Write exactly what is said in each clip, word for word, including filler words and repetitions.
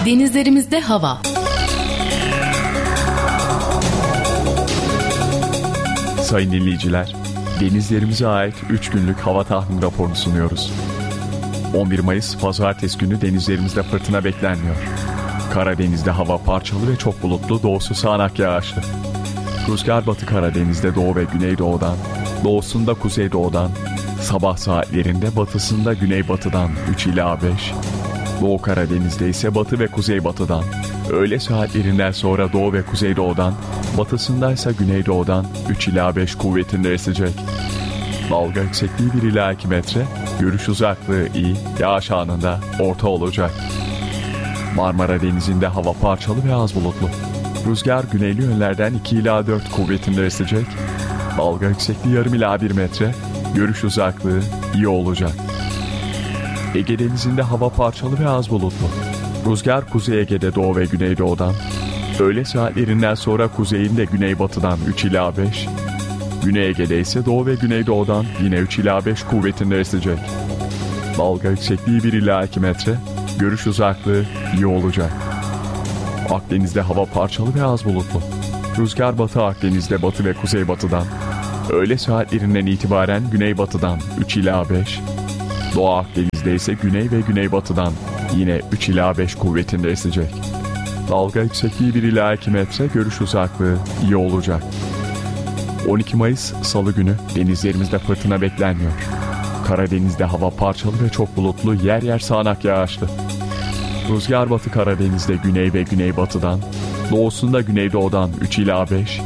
Denizlerimizde hava. Sayın dinleyiciler, denizlerimize ait üç günlük hava tahmin raporunu sunuyoruz. on bir Mayıs Pazartesi günü denizlerimizde fırtına beklenmiyor. Karadeniz'de hava parçalı ve çok bulutlu, doğusu sağanak yağışlı. Rüzgar Batı Karadeniz'de doğu ve güneydoğudan, doğusunda kuzeydoğudan, sabah saatlerinde batısında güneybatıdan üç ila beş, Doğu Karadeniz'de ise batı ve kuzeybatıdan, öğle saatlerinden sonra doğu ve kuzeydoğudan, batısında ise güneydoğudan üç ila beş kuvvetinde esecek. Dalga yüksekliği bir ila iki metre, görüş uzaklığı iyi, yağış anında orta olacak. Marmara Denizi'nde hava parçalı ve az bulutlu. Rüzgar güneyli yönlerden iki ila dört kuvvetinde esecek. Dalga yüksekliği yarım ila bir metre, görüş uzaklığı iyi olacak. Ege Denizi'nde hava parçalı ve az bulutlu. Rüzgar Kuzey Ege'de doğu ve güneydoğudan, öğle saatlerinden sonra kuzeyinde güneybatıdan üç ila beş, Güney Ege'de ise doğu ve güneydoğudan yine üç ila beş kuvvetinde esecek. Dalga yüksekliği bir ila iki metre, görüş uzaklığı iyi olacak. Akdeniz'de hava parçalı ve az bulutlu. Rüzgar Batı Akdeniz'de batı ve kuzeybatıdan, öğle saatlerinden itibaren güneybatıdan üç ila beş, Doğu Akdeniz'de ise güney ve güneybatıdan yine üç ila beş kuvvetinde esecek. Dalga yüksekliği bir ila iki metre, görüş uzaklığı iyi olacak. on iki Mayıs Salı günü denizlerimizde fırtına beklenmiyor. Karadeniz'de hava parçalı ve çok bulutlu, yer yer sağanak yağışlı. Rüzgar Batı Karadeniz'de güney ve güneybatıdan, doğusunda güneydoğudan üç ila beş,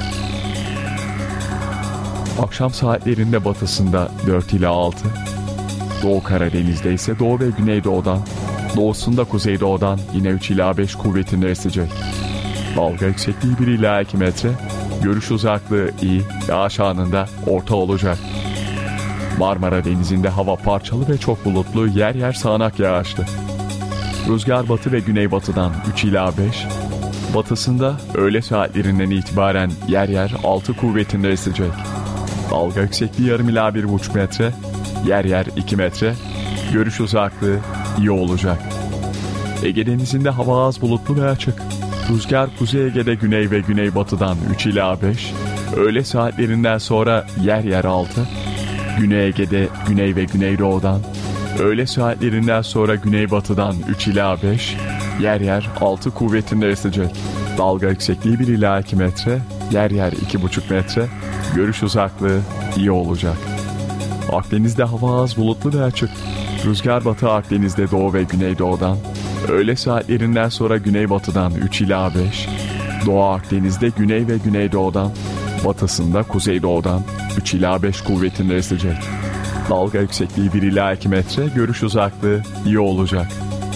akşam saatlerinde batısında dört ila altı, Doğu Karadeniz'de ise doğu ve güneydoğudan, doğusunda kuzeydoğudan yine üç ila beş kuvvetinde esecek. Dalga yüksekliği bir ila iki metre, görüş uzaklığı iyi, yağış anında orta olacak. Marmara Denizi'nde hava parçalı ve çok bulutlu, yer yer sağanak yağışlı. Rüzgar batı ve güneybatıdan üç ila beş, batısında öğle saatlerinden itibaren yer yer altı kuvvetinde esecek. Dalga yüksekliği yarım ila bir buçuk metre, yer yer iki metre, görüş uzaklığı iyi olacak. Ege Denizi'nde hava az bulutlu ve açık. Rüzgar Kuzey Ege'de güney ve güneybatıdan üç ila beş, öğle saatlerinden sonra yer yer altı, Güney Ege'de güney ve güneydoğudan, öğle saatlerinden sonra güneybatıdan üç ila beş, yer yer altı kuvvetinde esecek. Dalga yüksekliği bir ila iki metre, yer yer iki buçuk metre, görüş uzaklığı iyi olacak. Akdeniz'de hava az bulutlu ve açık. Rüzgar Batı Akdeniz'de doğu ve güneydoğudan, öğle saatlerinden sonra güneybatıdan üç ila beş, Doğu Akdeniz'de güney ve güneydoğudan, batısında kuzeydoğudan üç ila beş kuvvetinde esecek. Dalga yüksekliği bir ila iki metre, görüş uzaklığı iyi olacak.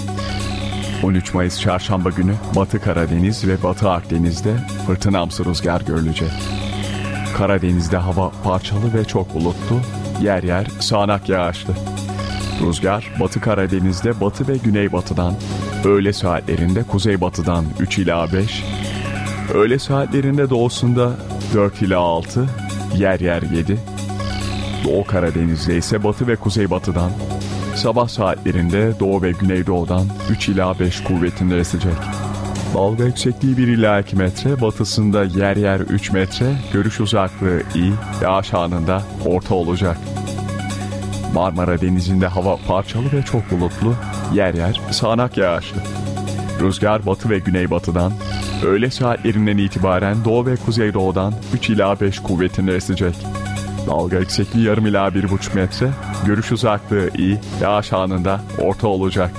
on üç Mayıs Çarşamba günü Batı Karadeniz ve Batı Akdeniz'de fırtınamsı rüzgar görülecek. Karadeniz'de hava parçalı ve çok bulutlu, yer yer sağanak yağışlı. Rüzgar Batı Karadeniz'de batı ve güneybatıdan, öğle saatlerinde kuzeybatıdan üç ila beş, öğle saatlerinde doğusunda dört ila altı, yer yer yedi, Doğu Karadeniz'de ise batı ve kuzeybatıdan, sabah saatlerinde doğu ve güneydoğudan üç ila beş kuvvetinde esecek. Dalga yüksekliği bir ila iki metre, batısında yer yer üç metre, görüş uzaklığı iyi, yağış anında orta olacak. Marmara Denizi'nde hava parçalı ve çok bulutlu, yer yer sağanak yağışlı. Rüzgar batı ve güneybatıdan, öğle saatlerinden itibaren doğu ve kuzeydoğudan üç ila beş kuvvetinde esecek. Dalga yüksekliği yarım ila bir buçuk metre, görüş uzaklığı iyi, yağış anında orta olacak.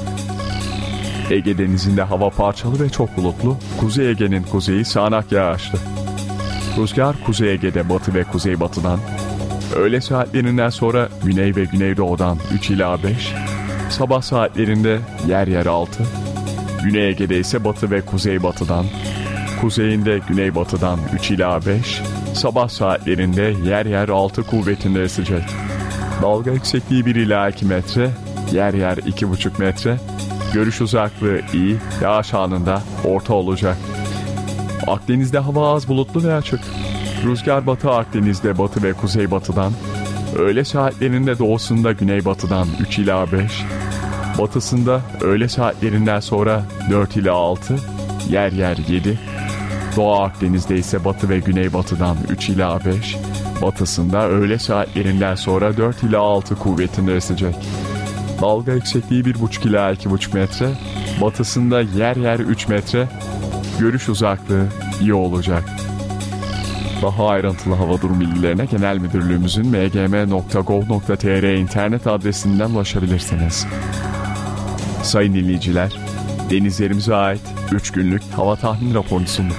Ege Denizi'nde hava parçalı ve çok bulutlu, Kuzey Ege'nin kuzeyi sağanak yağışlı. Rüzgar Kuzey Ege'de batı ve kuzeybatıdan, öğle saatlerinden sonra güney ve güneydoğudan üç ila beş, sabah saatlerinde yer yer altı, Güney Ege'de ise batı ve kuzeybatıdan, kuzeyinde güneybatıdan üç ila beş, sabah saatlerinde yer yer altı kuvvetinde esecek. Dalga yüksekliği bir ila iki metre, yer yer iki buçuk metre, görüş uzaklığı iyi, yağış anında orta olacak. Akdeniz'de hava az bulutlu ve açık. Rüzgar Batı Akdeniz'de batı ve kuzeybatıdan, öğle saatlerinde doğusunda güneybatıdan üç ila beş, Batısında öğle saatlerinden sonra dört ila altı, yer yer yedi. Doğu Akdeniz'de ise batı ve güneybatıdan üç ila beş, batısında öğle saatlerinden sonra dört ila altı kuvvetinde esecek. Dalga yüksekliği bir buçuk ila iki buçuk metre, batısında yer yer üç metre, görüş uzaklığı iyi olacak. Daha ayrıntılı hava durum bilgilerine Genel Müdürlüğümüzün m g m nokta gov nokta t r internet adresinden ulaşabilirsiniz. Sayın dinleyiciler, denizlerimize ait üç günlük hava tahmin raporunu sunduk.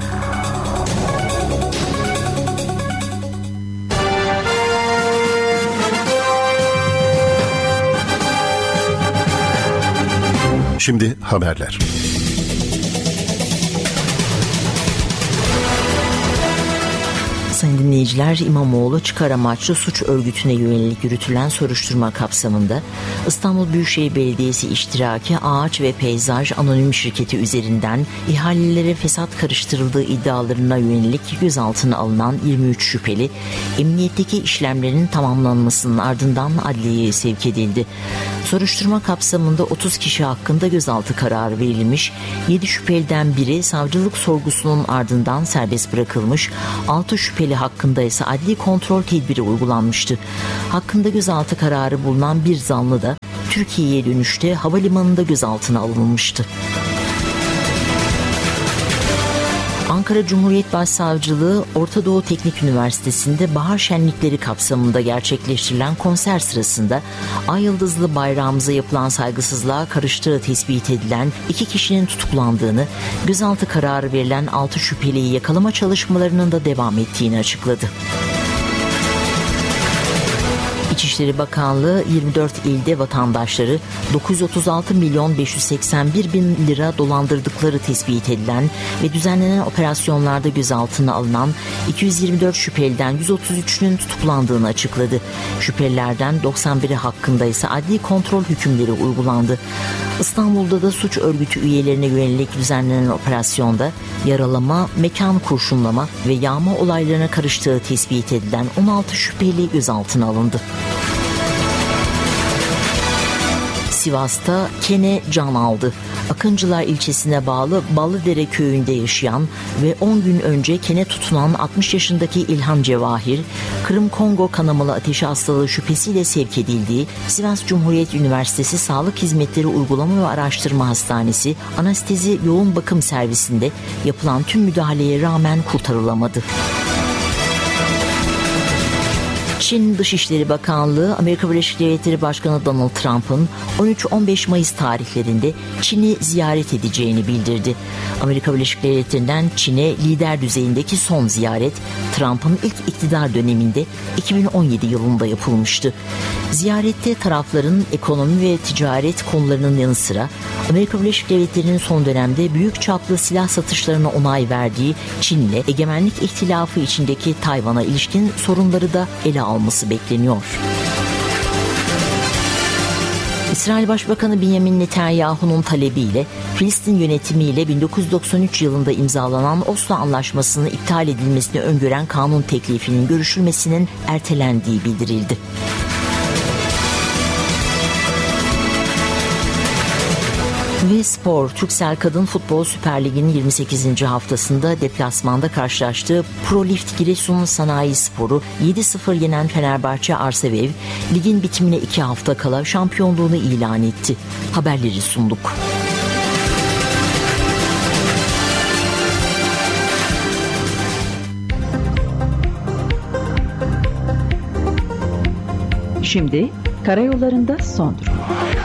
Şimdi haberler. Sayın dinleyiciler, İmamoğlu çıkar amaçlı suç örgütüne yönelik yürütülen soruşturma kapsamında İstanbul Büyükşehir Belediyesi iştiraki Ağaç ve Peyzaj Anonim Şirketi üzerinden ihalelere fesat karıştırıldığı iddialarına yönelik gözaltına alınan yirmi üç şüpheli, emniyetteki işlemlerin tamamlanmasının ardından adliyeye sevk edildi. Soruşturma kapsamında otuz kişi hakkında gözaltı kararı verilmiş, yedi şüpheliden biri savcılık sorgusunun ardından serbest bırakılmış, altı şüpheli hakkında ise adli kontrol tedbiri uygulanmıştı. Hakkında gözaltı kararı bulunan bir zanlı da Türkiye'ye dönüşte havalimanında gözaltına alınmıştı. Ankara Cumhuriyet Başsavcılığı, Orta Doğu Teknik Üniversitesi'nde bahar şenlikleri kapsamında gerçekleştirilen konser sırasında Ay Yıldızlı bayrağımıza yapılan saygısızlığa karıştığı tespit edilen iki kişinin tutuklandığını, gözaltı kararı verilen altı şüpheliyi yakalama çalışmalarının da devam ettiğini açıkladı. İçişleri Bakanlığı yirmi dört ilde vatandaşları dokuz yüz otuz altı milyon beş yüz seksen bir bin lira dolandırdıkları tespit edilen ve düzenlenen operasyonlarda gözaltına alınan iki yüz yirmi dört şüpheliden yüz otuz üçünün tutuklandığını açıkladı. Şüphelilerden doksan biri hakkında ise adli kontrol hükümleri uygulandı. İstanbul'da da suç örgütü üyelerine yönelik düzenlenen operasyonda yaralama, mekan kurşunlama ve yağma olaylarına karıştığı tespit edilen on altı şüpheli gözaltına alındı. Sivas'ta kene can aldı. Akıncılar ilçesine bağlı Ballıdere köyünde yaşayan ve on gün önce kene tutunan altmış yaşındaki İlhan Cevahir, Kırım-Kongo kanamalı ateşi hastalığı şüphesiyle sevk edildiği Sivas Cumhuriyet Üniversitesi Sağlık Hizmetleri Uygulama ve Araştırma Hastanesi Anestezi Yoğun Bakım Servisinde yapılan tüm müdahaleye rağmen kurtarılamadı. Çin Dışişleri Bakanlığı, Amerika Birleşik Devletleri Başkanı Donald Trump'ın on üç on beş Mayıs tarihlerinde Çin'i ziyaret edeceğini bildirdi. Amerika Birleşik Devletleri'nden Çin'e lider düzeyindeki son ziyaret, Trump'ın ilk iktidar döneminde iki bin on yedi yılında yapılmıştı. Ziyarette tarafların ekonomi ve ticaret konularının yanı sıra Amerika Birleşik Devletleri'nin son dönemde büyük çaplı silah satışlarına onay verdiği Çin'le egemenlik ihtilafı içindeki Tayvan'a ilişkin sorunları da ele alması bekleniyor. İsrail Başbakanı Benjamin Netanyahu'nun talebiyle Filistin yönetimiyle bin dokuz yüz doksan üç yılında imzalanan Oslo Anlaşması'nın iptal edilmesini öngören kanun teklifinin görüşülmesinin ertelendiği bildirildi. Ve spor, Türksel Kadın Futbol Süper Ligi'nin yirmi sekizinci haftasında deplasmanda karşılaştığı Prolift Giresun Sanayi Sporu yedi sıfır yenen Fenerbahçe Arsevev, ligin bitimine iki hafta kala şampiyonluğunu ilan etti. Haberleri sunduk. Şimdi karayollarında son durum.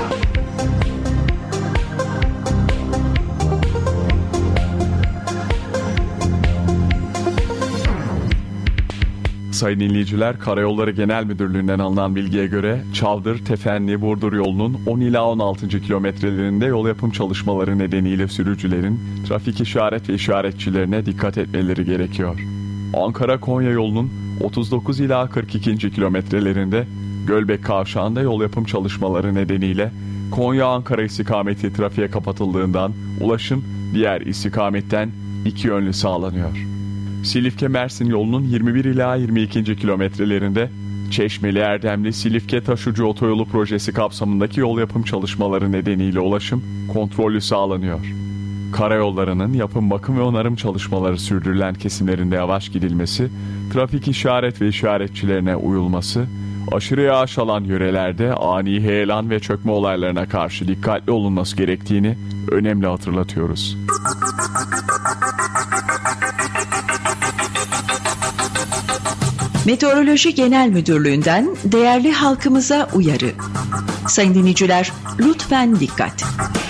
Sayın dinleyiciler, Karayolları Genel Müdürlüğü'nden alınan bilgiye göre Çavdır, Tefenli, Burdur yolunun on ila on altıncı kilometrelerinde yol yapım çalışmaları nedeniyle sürücülerin trafik işaret ve işaretçilerine dikkat etmeleri gerekiyor. Ankara-Konya yolunun otuz dokuz ila kırk ikinci kilometrelerinde Gölbek Kavşağı'nda yol yapım çalışmaları nedeniyle Konya-Ankara istikameti trafiğe kapatıldığından ulaşım diğer istikametten iki yönlü sağlanıyor. Silifke-Mersin yolunun yirmi bir ila yirmi ikinci kilometrelerinde Çeşmeli Erdemli Silifke Taşucu Otoyolu projesi kapsamındaki yol yapım çalışmaları nedeniyle ulaşım kontrollü sağlanıyor. Karayollarının yapım, bakım ve onarım çalışmaları sürdürülen kesimlerinde yavaş gidilmesi, trafik işaret ve işaretçilerine uyulması, aşırı yağış alan yörelerde ani heyelan ve çökme olaylarına karşı dikkatli olunması gerektiğini önemli hatırlatıyoruz. Meteoroloji Genel Müdürlüğü'nden değerli halkımıza uyarı. Sayın dinleyiciler, lütfen dikkat.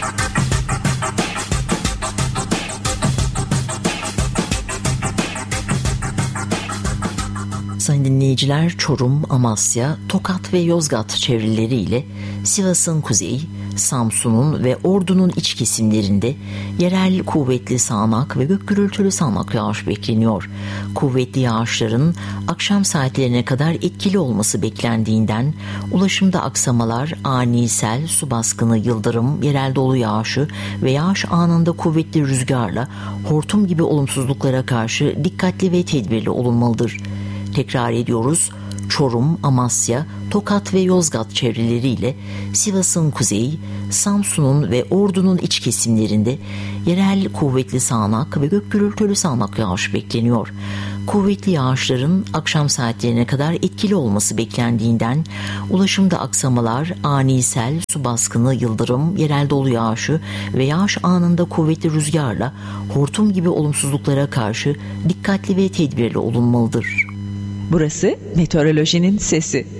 Sayın dinleyiciler, Çorum, Amasya, Tokat ve Yozgat çevreleriyle Sivas'ın kuzeyi, Samsun'un ve Ordu'nun iç kesimlerinde yerel kuvvetli sağanak ve gök gürültülü sağanak yağış bekleniyor. Kuvvetli yağışların akşam saatlerine kadar etkili olması beklendiğinden ulaşımda aksamalar, ani sel, su baskını, yıldırım, yerel dolu yağışı ve yağış anında kuvvetli rüzgarla hortum gibi olumsuzluklara karşı dikkatli ve tedbirli olunmalıdır. Tekrar ediyoruz. Çorum, Amasya, Tokat ve Yozgat çevreleriyle Sivas'ın kuzeyi, Samsun'un ve Ordu'nun iç kesimlerinde yerel kuvvetli sağanak ve gök gürültülü sağanak yağış bekleniyor. Kuvvetli yağışların akşam saatlerine kadar etkili olması beklendiğinden ulaşımda aksamalar, ani sel, su baskını, yıldırım, yerel dolu yağışı ve yağış anında kuvvetli rüzgarla hortum gibi olumsuzluklara karşı dikkatli ve tedbirli olunmalıdır. Burası meteorolojinin sesi.